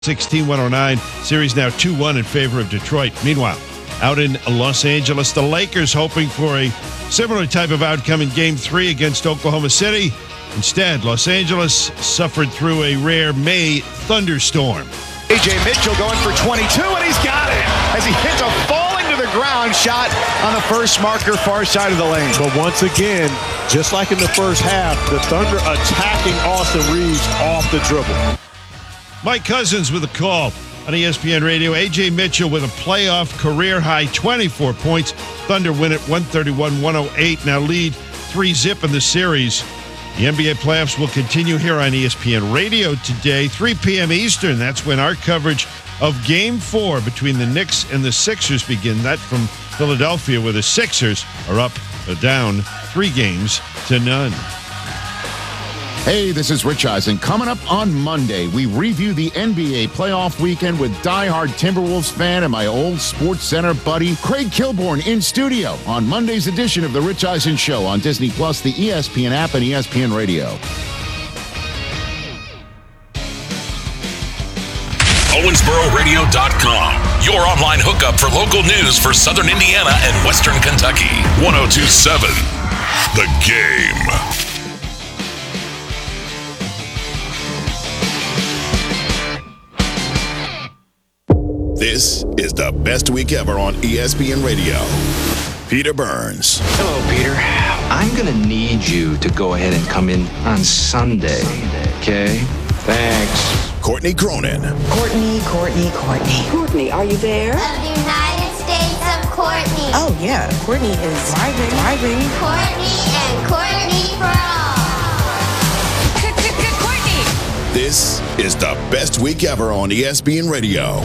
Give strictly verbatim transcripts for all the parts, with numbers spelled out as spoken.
sixteen one oh nine. Series now two one in favor of Detroit. Meanwhile, out in Los Angeles, the Lakers hoping for a similar type of outcome in Game three against Oklahoma City. Instead, Los Angeles suffered through a rare May thunderstorm. A J Mitchell going for twenty-two, and he's got it as he hits a falling to the ground shot on the first marker, far side of the lane. But once again, just like in the first half, the Thunder attacking Austin Reeves off the dribble. Mike Cousins with a call on E S P N Radio. A J Mitchell with a playoff career-high twenty-four points. Thunder win it one thirty-one one oh eight. Now lead three zip in the series. The N B A playoffs will continue here on E S P N Radio today, three p.m. Eastern. That's when our coverage of Game four between the Knicks and the Sixers begin. That from Philadelphia, where the Sixers are up or down three games to none. Hey, this is Rich Eisen. Coming up on Monday, we review the N B A playoff weekend with diehard Timberwolves fan and my old Sports Center buddy, Craig Kilborn, in studio on Monday's edition of The Rich Eisen Show on Disney Plus, the E S P N app, and E S P N Radio. Owensboro Radio dot com, your online hookup for local news for Southern Indiana and Western Kentucky. one oh two point seven, The Game. This is the best week ever on E S P N Radio. Peter Burns. Hello, Peter. I'm going to need you to go ahead and come in on Sunday, okay? Thanks. Courtney Cronin. Courtney, Courtney, Courtney. Courtney, are you there? Of the United States of Courtney. Oh, yeah. Courtney is driving, driving. Courtney and Courtney for all. Courtney. This is the best week ever on E S P N Radio.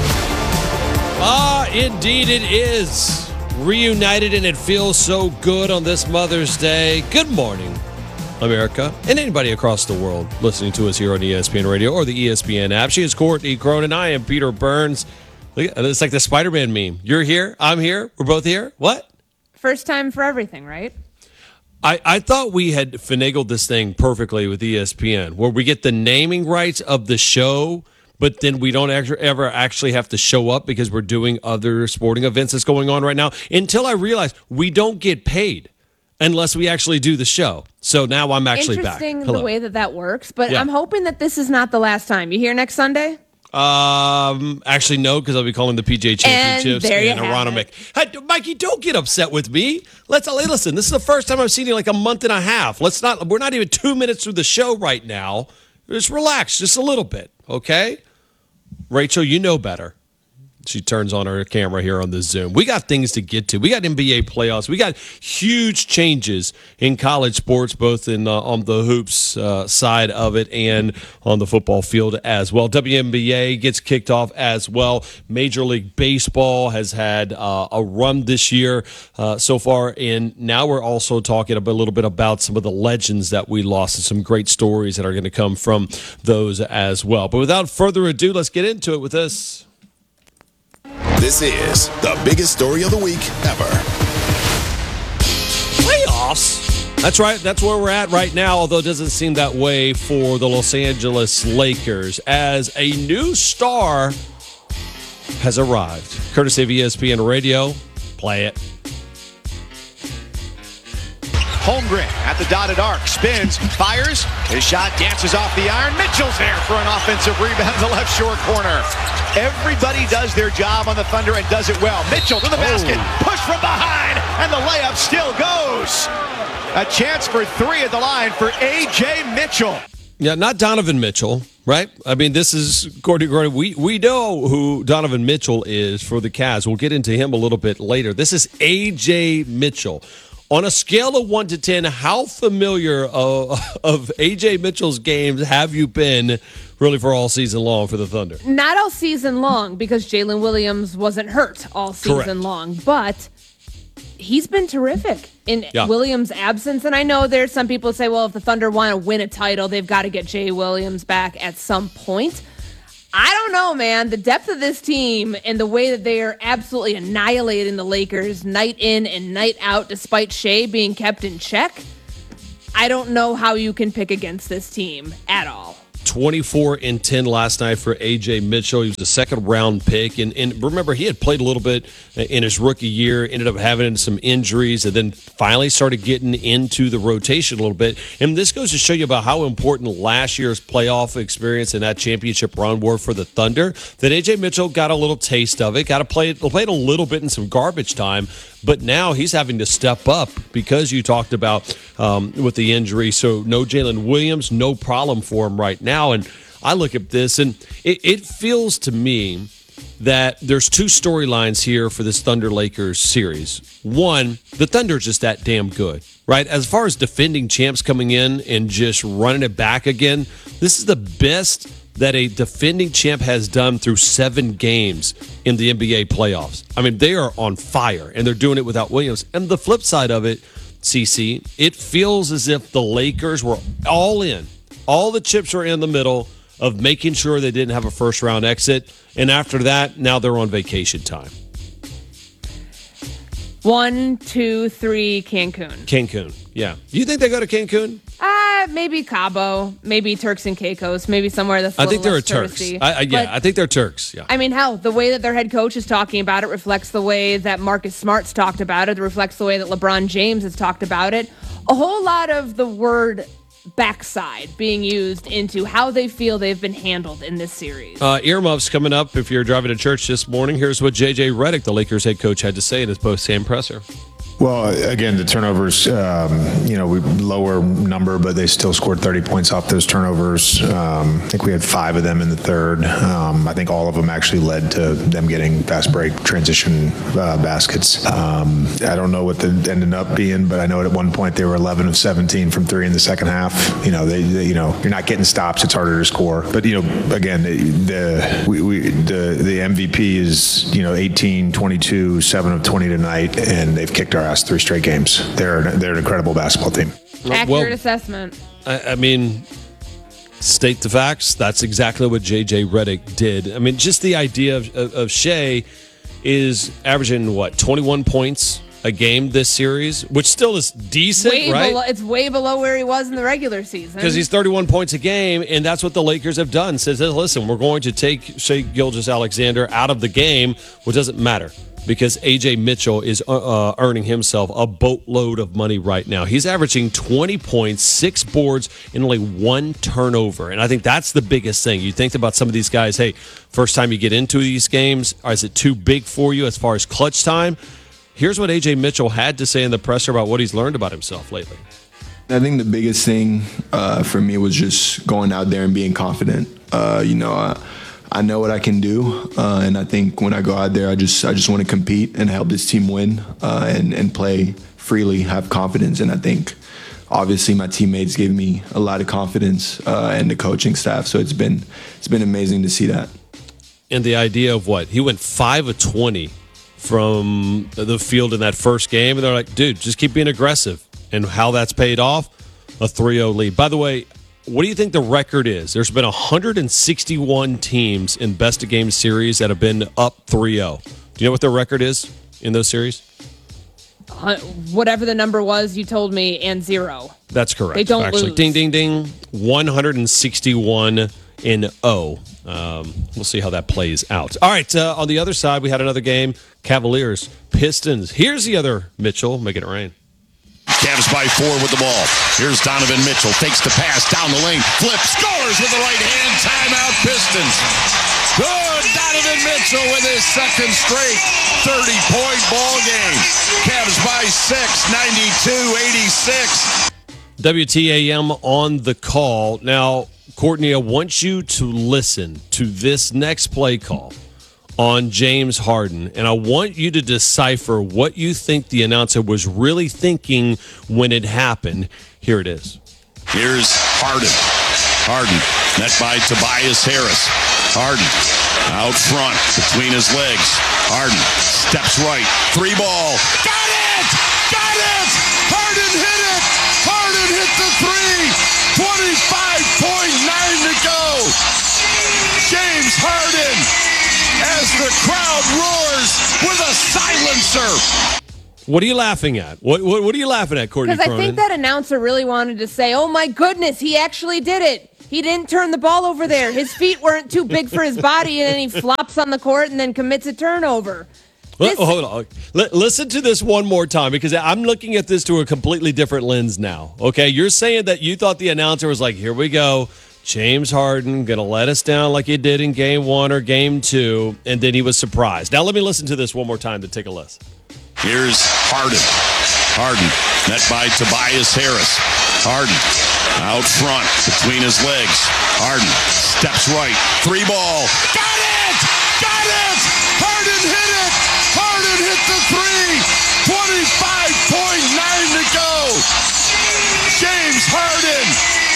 Ah, indeed it is. Reunited, and it feels so good on this Mother's Day. Good morning, America, and anybody across the world listening to us here on E S P N Radio or the E S P N app. She is Courtney Cronin. I am Peter Burns. Look, it's like the Spider-Man meme. You're here. I'm here. We're both here. What? First time for everything, right? I, I thought we had finagled this thing perfectly with E S P N, where we get the naming rights of the show, but then we don't actually, ever actually have to show up because we're doing other sporting events that's going on right now, until I realized we don't get paid unless we actually do the show. So now I'm actually back. Interesting Hello. the way that that works, but Yeah. I'm hoping that this is not the last time. You here next Sunday? Um, actually, no, because I'll be calling the P G A Championships And there you and have Aronimink. it. Hey, Mikey, don't get upset with me. Let's listen. This is the first time I've seen you in like a month and a half. Let's not. We're not even two minutes through the show right now. Just relax, just a little bit, okay? Rachel, you know better. She turns on her camera here on the Zoom. We got things to get to. We got N B A playoffs. We got huge changes in college sports, both in uh, on the hoops uh, side of it and on the football field as well. W N B A gets kicked off as well. Major League Baseball has had uh, a run this year uh, so far, and now we're also talking a little bit about some of the legends that we lost and some great stories that are going to come from those as well. But without further ado, let's get into it with this. This is the biggest story of the week ever. Playoffs. That's right. That's where we're at right now, although it doesn't seem that way for the Los Angeles Lakers, as a new star has arrived. Courtesy of E S P N Radio. Play it. Holmgren at the dotted arc, spins, fires, his shot dances off the iron. Mitchell's there for an offensive rebound in the left short corner. Everybody does their job on the Thunder and does it well. Mitchell to the basket, push from behind, and the layup still goes. A chance for three at the line for A J Mitchell. Yeah, not Donovan Mitchell, right? I mean, this is Courtney Cronin. We we know who Donovan Mitchell is for the Cavs. We'll get into him a little bit later. This is A J Mitchell. On a scale of one to ten, how familiar uh, of A J Mitchell's games have you been really for all season long for the Thunder? Not all season long, because Jalen Williams wasn't hurt all season Correct. long, but he's been terrific in Yeah. Williams' absence. And I know there's some people say, well, if the Thunder want to win a title, they've got to get Jay Williams back at some point. I don't know, man. The depth of this team and the way that they are absolutely annihilating the Lakers night in and night out, despite Shea being kept in check, I don't know how you can pick against this team at all. twenty-four and ten last night for A J Mitchell. He was a second round pick. And, and remember, he had played a little bit in his rookie year, ended up having some injuries, and then finally started getting into the rotation a little bit. And this goes to show you about how important last year's playoff experience and that championship run were for the Thunder, that A J Mitchell got a little taste of it, got to play it, played a little bit in some garbage time. But now he's having to step up because you talked about um, with the injury. So no Jalen Williams, no problem for him right now. And I look at this, and it, it feels to me that there's two storylines here for this Thunder Lakers series. One, the Thunder are just that damn good, right? As far as defending champs coming in and just running it back again, this is the best that a defending champ has done through seven games in the N B A playoffs. I mean, they are on fire, and they're doing it without Williams. And the flip side of it, C C, it feels as if the Lakers were all in. All the chips were in the middle of making sure they didn't have a first-round exit. And after that, now they're on vacation time. One, two, three, Cancun. Cancun, yeah. Do you think they go to Cancun? Uh, maybe Cabo, maybe Turks and Caicos, maybe somewhere that's a I think little they're less Turks. touristy. I, I, yeah, But, I think they're Turks, yeah. I mean, hell, the way that their head coach is talking about it reflects the way that Marcus Smart's talked about it. It reflects the way that LeBron James has talked about it. A whole lot of the word backside being used into how they feel they've been handled in this series. Uh, earmuffs coming up if you're driving to church this morning. Here's what J J Redick, the Lakers head coach, had to say in his post-game presser. Well, again, the turnovers, um, you know, we lower number, but they still scored thirty points off those turnovers. Um, I think we had five of them in the third. Um, I think all of them actually led to them getting fast break transition uh, baskets. Um, I don't know what they ended up being, but I know at one point they were eleven of seventeen from three in the second half. You know, they, they you know, you're not getting stops. It's harder to score. But, you know, again, the, the we, we the the M V P is, you know, eighteen, twenty-two, seven of twenty tonight, and they've kicked our ass three straight games. They're they're an incredible basketball team. Accurate well, assessment. I, I mean, state the facts. That's exactly what J J Redick did. I mean, just the idea of, of, of Shea is averaging, what, twenty-one points a game this series, which still is decent, way right? Below, it's way below where he was in the regular season. Because he's thirty-one points a game, and that's what the Lakers have done. Says, listen, we're going to take Shea Gilgeous-Alexander out of the game, which doesn't matter. Because A J Mitchell is uh, earning himself a boatload of money right now. He's averaging twenty points, six boards, and only one turnover. And I think that's the biggest thing. You think about some of these guys, hey, first time you get into these games, is it too big for you as far as clutch time? Here's what A J Mitchell had to say in the presser about what he's learned about himself lately. I think the biggest thing uh, for me was just going out there and being confident. Uh, you know, I, I know what I can do, uh, and I think when I go out there, I just I just want to compete and help this team win uh, and and play freely, have confidence. And I think obviously my teammates gave me a lot of confidence uh, and the coaching staff. So it's been it's been amazing to see that. And the idea of what he went five of twenty from the field in that first game, and they're like, dude, just keep being aggressive. And how that's paid off, a three oh lead. By the way, what do you think the record is? There's been one hundred sixty-one teams in best of game series that have been up three oh. Do you know what their record is in those series? Uh, whatever the number was, you told me, and zero. That's correct. They don't Actually, lose. ding, ding, ding. one hundred sixty-one in O. Um, we'll see how that plays out. All right, uh, on the other side, we had another game. Cavaliers, Pistons. Here's the other Mitchell making it rain. Cavs by four with the ball. Here's Donovan Mitchell. Takes the pass down the lane. Flips. Scores with the right hand. Timeout Pistons. Good. Donovan Mitchell with his second straight thirty-point ball game. Cavs by six. ninety-two eighty-six. W T A M on the call. Now, Courtney, I want you to listen to this next play call on James Harden, and I want you to decipher what you think the announcer was really thinking when it happened. Here it is. Here's Harden. Harden, met by Tobias Harris. Harden out front between his legs. Harden steps right. Three ball. Got it! Got it! Harden hit it! Harden hit the three! twenty-five point nine to go! James Harden, as the crowd roars with a silencer. What are you laughing at? What What, what are you laughing at, Courtney Because I Cronin? think that announcer really wanted to say, oh my goodness, he actually did it. He didn't turn the ball over there. His feet weren't too big for his body, and then he flops on the court and then commits a turnover. This- Hold on. L- listen to this one more time, because I'm looking at this through a completely different lens now. Okay, you're saying that you thought the announcer was like, here we go, James Harden going to let us down like he did in game one or game two, and then he was surprised. Now let me listen to this one more time to take a listen. Here's Harden. Harden, net by Tobias Harris. Harden, out front, between his legs. Harden, steps right, three ball. Got it! Got it! Harden hit it! Harden hit the three! twenty-five point nine to go! James Harden,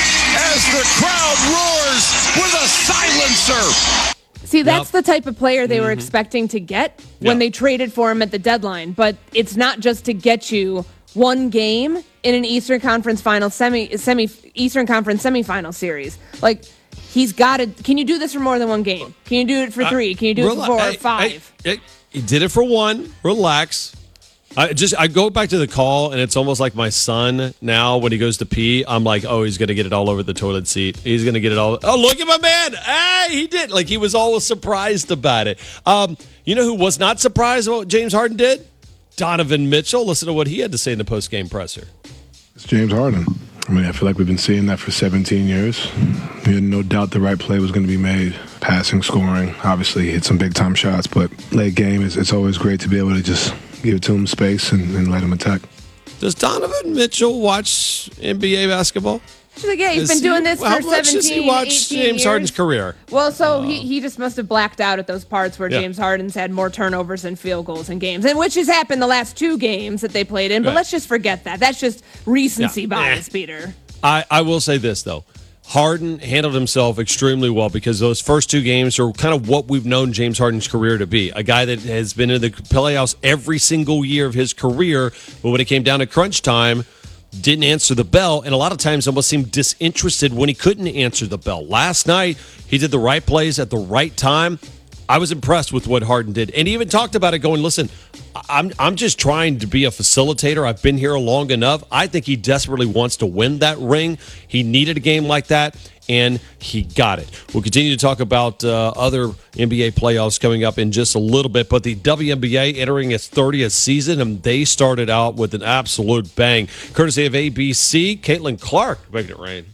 as the crowd roars with a silencer. See, that's Yep. the type of player they were expecting to get when Yep. they traded for him at the deadline. But it's not just to get you one game in an Eastern Conference Final semi semi Eastern Conference semifinal series. Like, he's got to. Can you do this for more than one game? Can you do it for three? Can you do it for Rela- four or hey, five? hey, hey, he did it for one. Relax. I just I go back to the call, and it's almost like my son now when he goes to pee. I'm like, oh, he's gonna get it all over the toilet seat. He's gonna get it all. Oh, look at my man! Hey, he did. Like, he was always surprised about it. Um, you know who was not surprised about what James Harden did? Donovan Mitchell. Listen to what he had to say in the post game presser. It's James Harden. I mean, I feel like we've been seeing that for seventeen years. We had no doubt the right play was going to be made. Passing, scoring. Obviously, he hit some big time shots, but late game, it's, it's always great to be able to just give it to him space and, and let him attack. Does Donovan Mitchell watch N B A basketball? She's like, yeah, he's Does been doing he- this how for much seventeen, does he watch eighteen James years. Harden's career? Well, so he, he just must have blacked out at those parts where Yeah. James Harden's had more turnovers and field goals in games, and which has happened the last two games that they played in. But Right. let's just forget that. That's just recency Yeah. bias, Peter. I, I will say this, though. Harden handled himself extremely well because those first two games are kind of what we've known James Harden's career to be. A guy that has been in the playoffs every single year of his career, but when it came down to crunch time, didn't answer the bell, and a lot of times almost seemed disinterested when he couldn't answer the bell. Last night, he did the right plays at the right time. I was impressed with what Harden did. And he even talked about it going, listen, I'm I'm just trying to be a facilitator. I've been here long enough. I think he desperately wants to win that ring. He needed a game like that, and he got it. We'll continue to talk about uh, other N B A playoffs coming up in just a little bit, but the W N B A entering its thirtieth season, and they started out with an absolute bang. Courtesy of A B C, Caitlin Clark making it rain.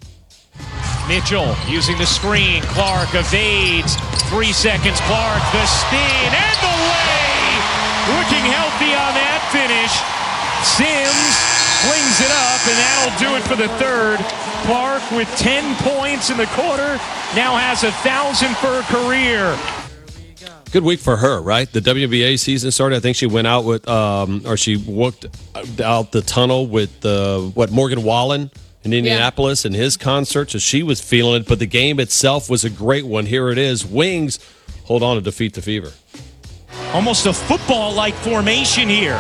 Mitchell using the screen. Clark evades. Three seconds. Clark, the spin and the lay. Looking healthy on that finish. Sims flings it up, and that'll do it for the third. Clark with ten points in the quarter. Now has a thousand for her career. Good week for her, right? The W N B A season started. I think she went out with, um, or she walked out the tunnel with uh, what Morgan Wallen in Indianapolis and his concert, so she was feeling it. But the game itself was a great one. Here it is. Wings hold on to defeat the Fever. Almost a football-like formation here.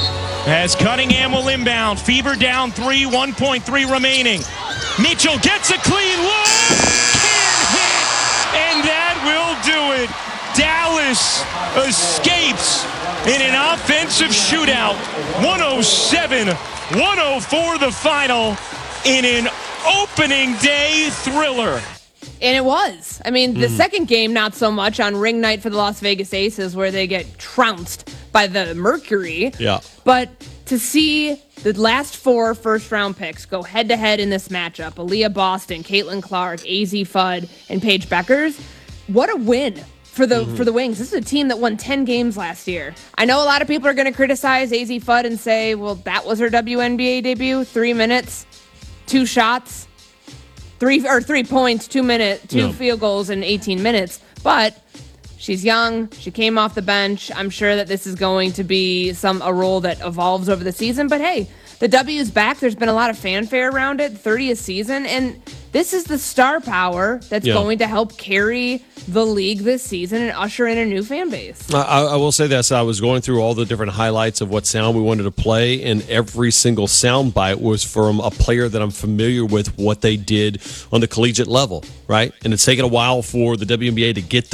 As Cunningham will inbound. Fever down three, one point three remaining. Mitchell gets a clean look. Can't hit. And that will do it. Dallas escapes in an offensive shootout. one oh seven one oh four the final in an opening day thriller. And it was. I mean, the Mhm. second game, not so much on ring night for the Las Vegas Aces, where they get trounced by the Mercury. Yeah. But to see the last four first round picks go head to head in this matchup, Aaliyah Boston, Caitlin Clark, A Z Fudd, and Paige Beckers, what a win for the Mm-hmm. for the Wings. This is a team that won ten games last year. I know a lot of people are going to criticize A Z Fudd and say, well, that was her W N B A debut, three minutes, two shots. Three or three points, two minute, two No. field goals in eighteen minutes. But she's young. She came off the bench. I'm sure that this is going to be some a role that evolves over the season. But hey, the W's back. There's been a lot of fanfare around it. thirtieth season, and this is the star power that's Yeah. going to help carry the league this season and usher in a new fan base. I, I will say this. I was going through all the different highlights of what sound we wanted to play, and every single sound bite was from a player that I'm familiar with, what they did on the collegiate level, right? And it's taken a while for the W N B A to get there,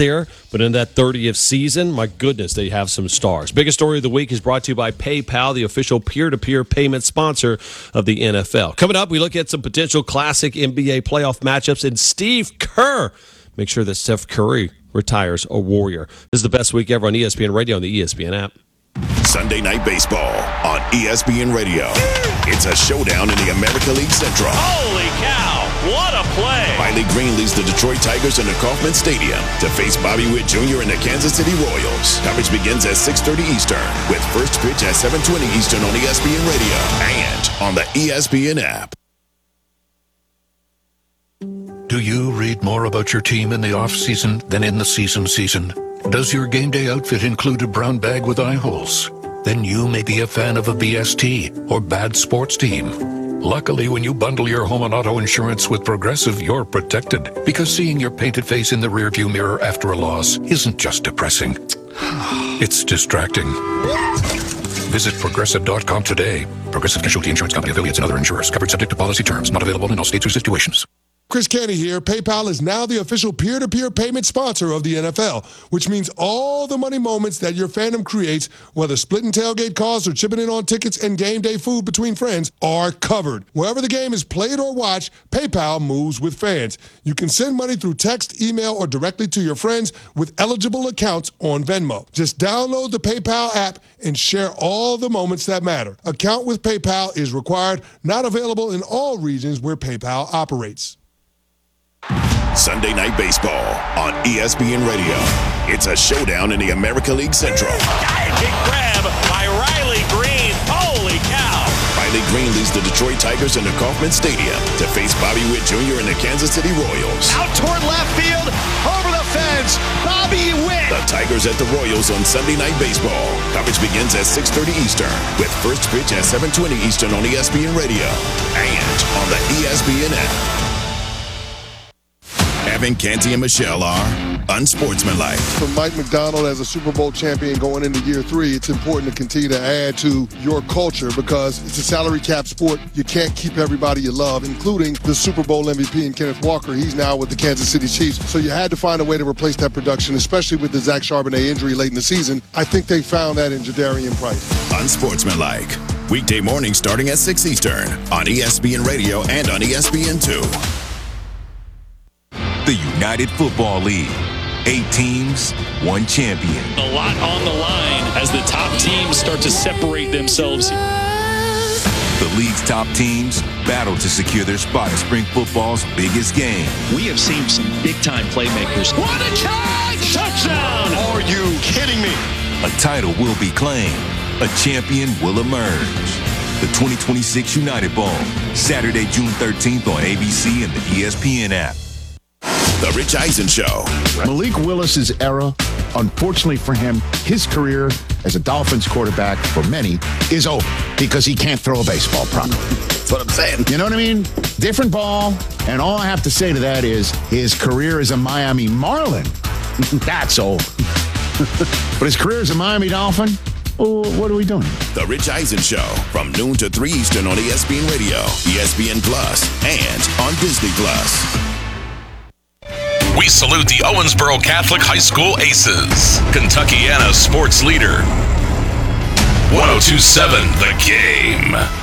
But in that thirtieth season, my goodness, they have some stars. Biggest story of the week is brought to you by PayPal, the official peer-to-peer payment sponsor of the N F L. Coming up, we look at some potential classic N B A playoff matchups, and Steve Kerr. Make sure that Steph Curry retires a Warrior. This is the best week ever on E S P N Radio and the E S P N app. Sunday Night Baseball on E S P N Radio. It's a showdown in the American League Central. Holy cow, what a play. Riley Green leads the Detroit Tigers into Kauffman Stadium to face Bobby Witt Junior and the Kansas City Royals. Coverage begins at six thirty Eastern with first pitch at seven twenty Eastern on E S P N Radio and on the E S P N app. Do you read more about your team in the off-season than in the season season? Does your game day outfit include a brown bag with eye holes? Then you may be a fan of a B S T or bad sports team. Luckily, when you bundle your home and auto insurance with Progressive, you're protected, because seeing your painted face in the rearview mirror after a loss isn't just depressing. It's distracting. Visit Progressive dot com today. Progressive Casualty Insurance Company, affiliates, and other insurers. Covered subject to policy terms. Not available in all states or situations. Chris Canty here. PayPal is now the official peer-to-peer payment sponsor of the N F L, which means all the money moments that your fandom creates, whether splitting tailgate costs or chipping in on tickets and game day food between friends, are covered. Wherever the game is played or watched, PayPal moves with fans. You can send money through text, email, or directly to your friends with eligible accounts on Venmo. Just download the PayPal app and share all the moments that matter. Account with PayPal is required, not available in all regions where PayPal operates. Sunday Night Baseball on E S P N Radio. It's a showdown in the American League Central. Big grab by Riley Green. Holy cow. Riley Green leads the Detroit Tigers into Kauffman Stadium to face Bobby Witt Junior and the Kansas City Royals. Out toward left field, over the fence, Bobby Witt. The Tigers at the Royals on Sunday Night Baseball. Coverage begins at six thirty Eastern with first pitch at seven twenty Eastern on E S P N Radio and on the E S P N app. Evan, Canty, and Michelle are unsportsmanlike. For Mike McDonald as a Super Bowl champion going into year three, it's important to continue to add to your culture because it's a salary cap sport. You can't keep everybody you love, including the Super Bowl M V P and Kenneth Walker. He's now with the Kansas City Chiefs. So you had to find a way to replace that production, especially with the Zach Charbonnet injury late in the season. I think they found that in Jadarian Price. Unsportsmanlike. Weekday morning starting at six Eastern on E S P N Radio and on E S P N two. The United Football League. Eight teams, one champion. A lot on the line as the top teams start to separate themselves. The league's top teams battle to secure their spot in spring football's biggest game. We have seen some big-time playmakers. What a catch! Touchdown! Are you kidding me? A title will be claimed. A champion will emerge. The twenty twenty-six United Bowl, Saturday, June thirteenth on A B C and the E S P N app. The Rich Eisen Show. Malik Willis's era, unfortunately for him, his career as a Dolphins quarterback for many is over because he can't throw a baseball properly. That's what I'm saying. You know what I mean? Different ball. And all I have to say to that is his career as a Miami Marlin, that's over. But his career as a Miami Dolphin, oh, what are we doing? The Rich Eisen Show from noon to three Eastern on E S P N Radio, E S P N Plus, and on Disney Plus. We salute the Owensboro Catholic High School Aces, Kentuckiana sports leader. one oh two point seven The Game.